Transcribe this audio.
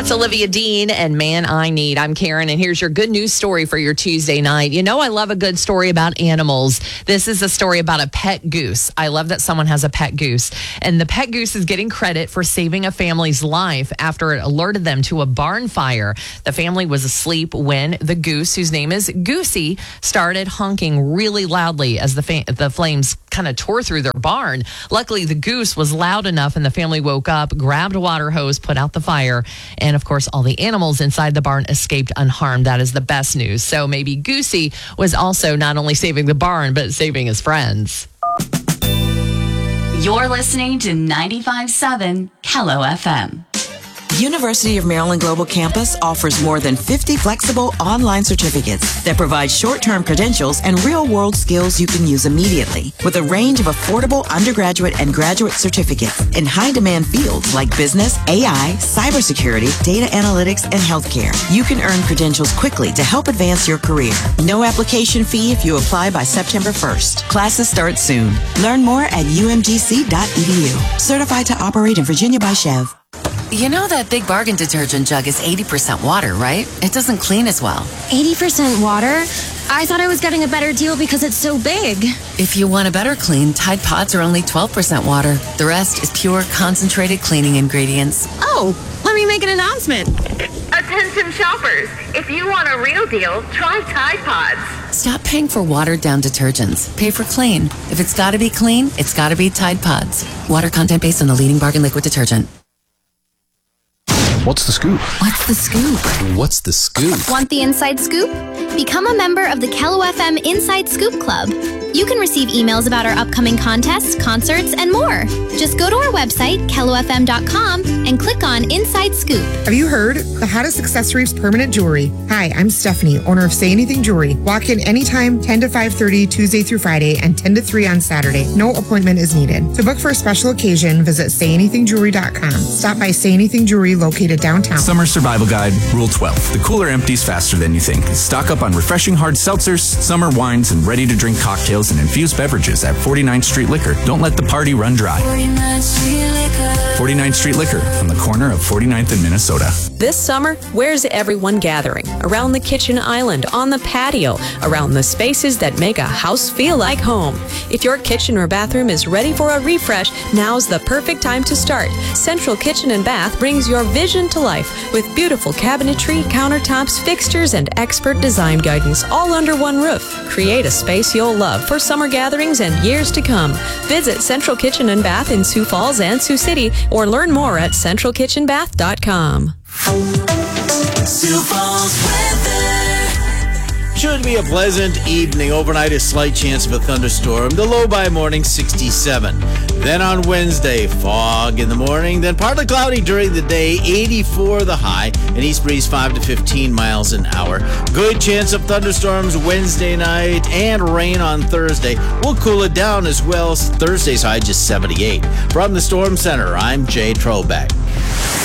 That's Olivia Dean and Man I Need. I'm Karen, and here's your good news story for your Tuesday night. You know, I love a good story about animals. This is a story about a pet goose. I love that someone has a pet goose. And the pet goose is getting credit for saving a family's life after it alerted them to a barn fire. The family was asleep when the goose, whose name is Goosey, started honking really loudly as the flames kind of tore through their barn. Luckily, the goose was loud enough and the family woke up, grabbed a water hose, put out the fire, and of course, all the animals inside the barn escaped unharmed. That is the best news. So maybe Goosey was also not only saving the barn, but saving his friends. You're listening to 95.7 Kello FM. University of Maryland Global Campus offers more than 50 flexible online certificates that provide short-term credentials and real-world skills you can use immediately, with a range of affordable undergraduate and graduate certificates in high-demand fields like business, AI, cybersecurity, data analytics, and healthcare. You can earn credentials quickly to help advance your career. No application fee if you apply by September 1st. Classes start soon. Learn more at umgc.edu. Certified to operate in Virginia by Chev. You know that Big Bargain detergent jug is 80% water, right? It doesn't clean as well. 80% water? I thought I was getting a better deal because it's so big. If you want a better clean, Tide Pods are only 12% water. The rest is pure, concentrated cleaning ingredients. Oh, let me make an announcement. Attention shoppers, if you want a real deal, try Tide Pods. Stop paying for watered-down detergents. Pay for clean. If it's got to be clean, it's got to be Tide Pods. Water content based on the leading bargain liquid detergent. What's the scoop? What's the scoop? What's the scoop? Want the inside scoop? Become a member of the Kello FM Inside Scoop Club. You can receive emails about our upcoming contests, concerts, and more. Just go to our website, kellofm.com, and click on Inside Scoop. Have you heard? The hottest accessories permanent jewelry. Hi, I'm Stephanie, owner of Say Anything Jewelry. Walk in anytime, 10 to 5:30, Tuesday through Friday, and 10 to 3 on Saturday. No appointment is needed. To book for a special occasion, visit sayanythingjewelry.com. Stop by Say Anything Jewelry located downtown. Summer Survival Guide, Rule 12. The cooler empties faster than you think. Stock up on refreshing hard seltzers, summer wines, and ready-to-drink cocktails and infused beverages at 49th Street Liquor. Don't let the party run dry. 49th Street Liquor on the corner of 49th and Minnesota. This summer, where's everyone gathering? Around the kitchen island, on the patio, around the spaces that make a house feel like home. If your kitchen or bathroom is ready for a refresh, now's the perfect time to start. Central Kitchen and Bath brings your vision to life with beautiful cabinetry, countertops, fixtures, and expert design guidance all under one roof. Create a space you'll love for summer gatherings and years to come. Visit Central Kitchen and Bath in Sioux Falls and Sioux City or learn more at centralkitchenbath.com. Sioux Falls weather. Should be a pleasant evening. Overnight, a slight chance of a thunderstorm. The low by morning, 67. Then on Wednesday, fog in the morning. Then partly cloudy during the day, 84 the high. An east breeze 5 to 15 miles an hour. Good chance of thunderstorms Wednesday night and rain on Thursday. We'll cool it down as well. Thursday's high just 78. From the Storm Center, I'm Jay Trobeck.